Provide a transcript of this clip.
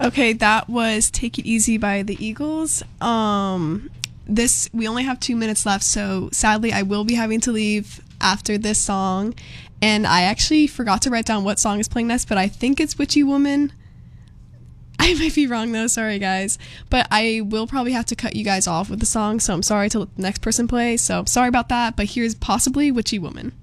Okay, that was Take It Easy by the Eagles. We only have 2 minutes left, so sadly I will be having to leave after this song. And I actually forgot to write down what song is playing next, but I think it's Witchy Woman. I might be wrong though, sorry guys. But I will probably have to cut you guys off with the song, so I'm sorry to let the next person play. So sorry about that, but here's possibly Witchy Woman.